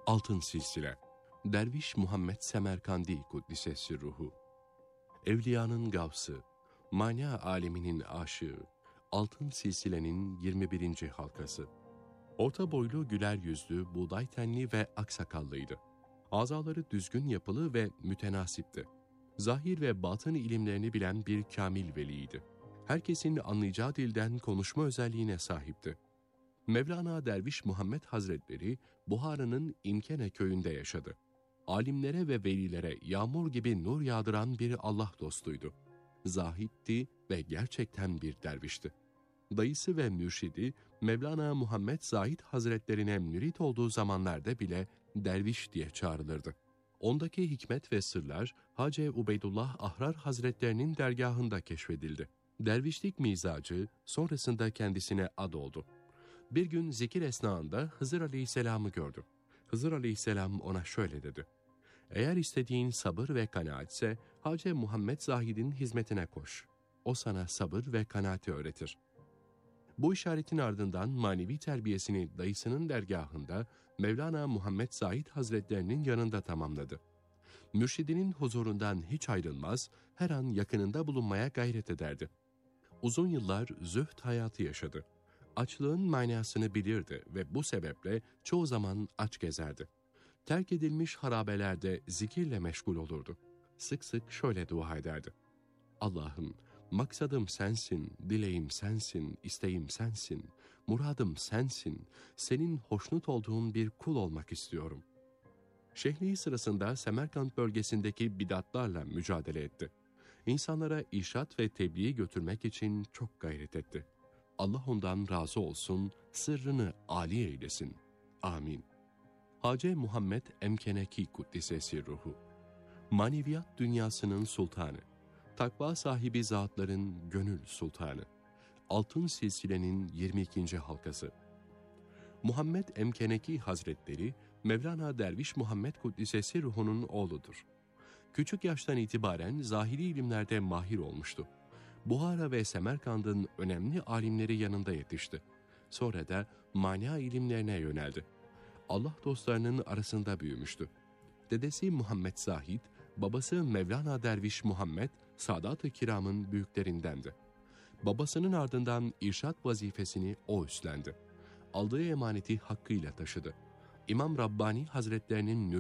Altın Silsile Derviş Muhammed Semerkandi Kuddisesi Ruhu. Evliyanın gavsı, mana aleminin aşığı, Altın Silsile'nin 21. halkası. Orta boylu, güler yüzlü, buğday tenli ve aksakallıydı. Azaları düzgün yapılı ve mütenasipti. Zahir ve batın ilimlerini bilen bir kamil veliydi. Herkesin anlayacağı dilden konuşma özelliğine sahipti. Mevlana Derviş Muhammed Hazretleri, Buhara'nın İmkene köyünde yaşadı. Alimlere ve velilere yağmur gibi nur yağdıran bir Allah dostuydu. Zahitti ve gerçekten bir dervişti. Dayısı ve mürşidi Mevlana Muhammed Zahid Hazretlerine mürit olduğu zamanlarda bile derviş diye çağrılırdı. Ondaki hikmet ve sırlar Hacı Ubeydullah Ahrar Hazretlerinin dergahında keşfedildi. Dervişlik mizacı sonrasında kendisine ad oldu. Bir gün zikir esnasında Hızır Aleyhisselam'ı gördü. Hızır Aleyhisselam ona şöyle dedi: "Eğer istediğin sabır ve kanaatse Hacı Muhammed Zahid'in hizmetine koş. O sana sabır ve kanaati öğretir." Bu işaretin ardından manevi terbiyesini dayısının dergahında Mevlana Muhammed Zahid Hazretlerinin yanında tamamladı. Mürşidinin huzurundan hiç ayrılmaz, her an yakınında bulunmaya gayret ederdi. Uzun yıllar zühd hayatı yaşadı. Açlığın manasını bilirdi ve bu sebeple çoğu zaman aç gezerdi. Terk edilmiş harabelerde zikirle meşgul olurdu. Sık sık şöyle dua ederdi: "Allah'ım, maksadım sensin, dileğim sensin, isteğim sensin, muradım sensin, senin hoşnut olduğun bir kul olmak istiyorum." Şehliği sırasında Semerkant bölgesindeki bidatlarla mücadele etti. İnsanlara irşat ve tebliğ götürmek için çok gayret etti. Allah ondan razı olsun, sırrını âli eylesin. Amin. Hacı Muhammed Emkeneki Kuddisesi Ruhu. Maneviyat dünyasının sultanı, takva sahibi zatların gönül sultanı, Altın Silsile'nin 22. halkası. Muhammed Emkeneki Hazretleri, Mevlana Derviş Muhammed Kuddisesi Ruhu'nun oğludur. Küçük yaştan itibaren zahiri ilimlerde mahir olmuştu. Buhara ve Semerkand'ın önemli alimleri yanında yetişti. Sonra da mana ilimlerine yöneldi. Allah dostlarının arasında büyümüştü. Dedesi Muhammed Zahid, babası Mevlana Derviş Muhammed, Sadat-ı Kiram'ın büyüklerindendi. Babasının ardından irşat vazifesini o üstlendi. Aldığı emaneti hakkıyla taşıdı. İmam Rabbani Hazretlerinin